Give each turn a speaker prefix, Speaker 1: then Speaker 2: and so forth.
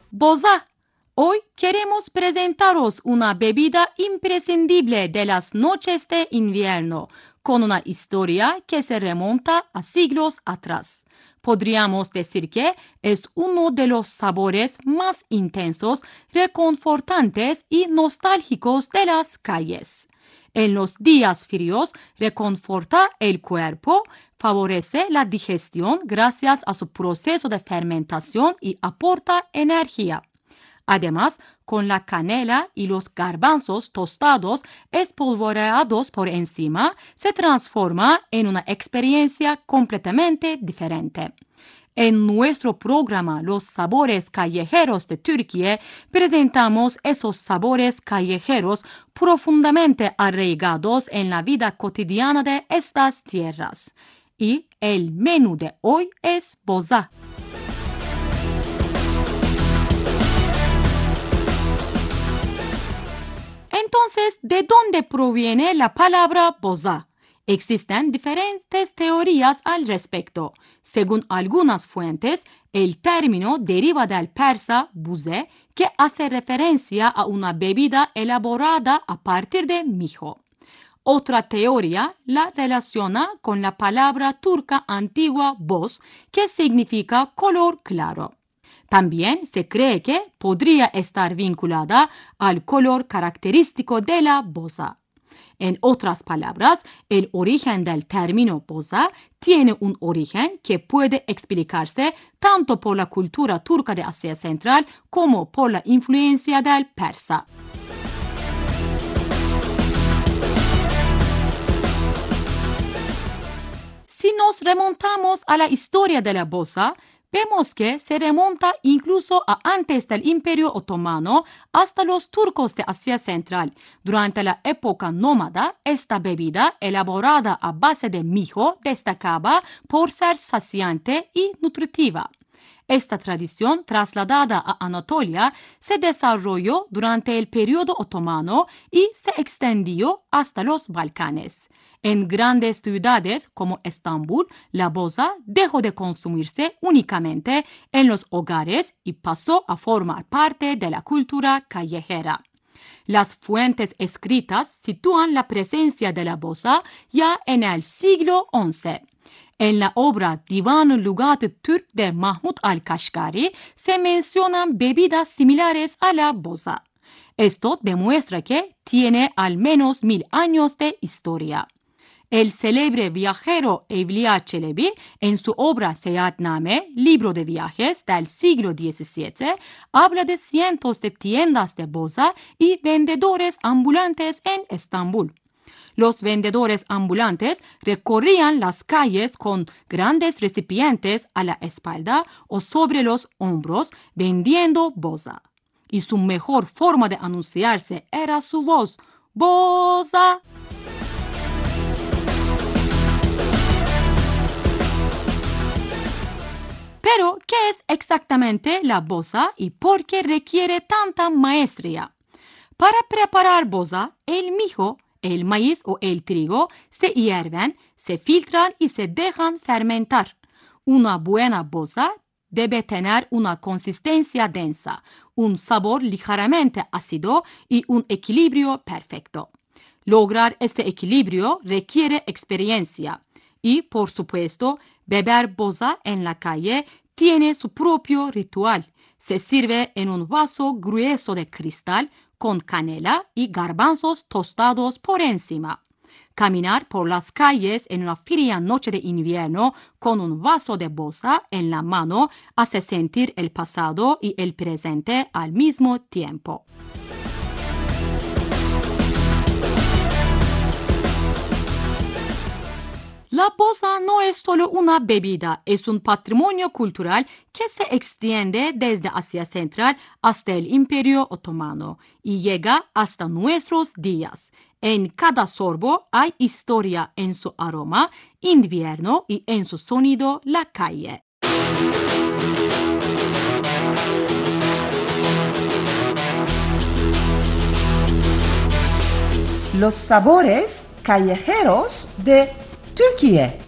Speaker 1: Boza. Hoy queremos presentaros una bebida imprescindible de las noches de invierno, con una historia que se remonta a siglos atrás. Podríamos decir que es uno de los sabores más intensos, reconfortantes y nostálgicos de las calles. En los días fríos reconforta el cuerpo, favorece la digestión gracias a su proceso de fermentación y aporta energía. Además, con la canela y los garbanzos tostados espolvoreados por encima, se transforma en una experiencia completamente diferente. En nuestro programa Los Sabores Callejeros de Turquía, presentamos esos sabores callejeros profundamente arraigados en la vida cotidiana de estas tierras. Y el menú de hoy es boza. Entonces, ¿de dónde proviene la palabra boza? Existen diferentes teorías al respecto. Según algunas fuentes, el término deriva del persa buze, que hace referencia a una bebida elaborada a partir de mijo. Otra teoría la relaciona con la palabra turca antigua boz, que significa color claro. También se cree que podría estar vinculada al color característico de la boza. En otras palabras, el origen del término boza tiene un origen que puede explicarse tanto por la cultura turca de Asia Central como por la influencia del persa. Si nos remontamos a la historia de la boza, vemos que se remonta incluso a antes del Imperio Otomano hasta los turcos de Asia Central. Durante la época nómada, esta bebida, elaborada a base de mijo, destacaba por ser saciante y nutritiva. Esta tradición, trasladada a Anatolia, se desarrolló durante el periodo otomano y se extendió hasta los Balcanes. En grandes ciudades como Estambul, la boza dejó de consumirse únicamente en los hogares y pasó a formar parte de la cultura callejera. Las fuentes escritas sitúan la presencia de la boza ya en el siglo XI. En la obra Divan-ı Lugat-ı Türk de Mahmud al-Kashgari se mencionan bebidas similares a la boza. Esto demuestra que tiene al menos 1000 años de historia. El célebre viajero Evliya Çelebi, en su obra Seyahatname, libro de viajes del siglo XVII, habla de cientos de tiendas de boza y vendedores ambulantes en Estambul. Los vendedores ambulantes recorrían las calles con grandes recipientes a la espalda o sobre los hombros vendiendo boza. Y su mejor forma de anunciarse era su voz: ¡Boza! Pero, ¿qué es exactamente la boza y por qué requiere tanta maestría? Para preparar boza, el mijo, el maíz o el trigo se hierven, se filtran y se dejan fermentar. Una buena boza debe tener una consistencia densa, un sabor ligeramente ácido y un equilibrio perfecto. Lograr este equilibrio requiere experiencia y, por supuesto, beber boza en la calle tiene su propio ritual. Se sirve en un vaso grueso de cristal con canela y garbanzos tostados por encima. Caminar por las calles en una fría noche de invierno con un vaso de boza en la mano hace sentir el pasado y el presente al mismo tiempo. La boza no es solo una bebida, es un patrimonio cultural que se extiende desde Asia Central hasta el Imperio Otomano y llega hasta nuestros días. En cada sorbo hay historia en su aroma, invierno y en su sonido, la calle.
Speaker 2: Los sabores callejeros de Türkiye.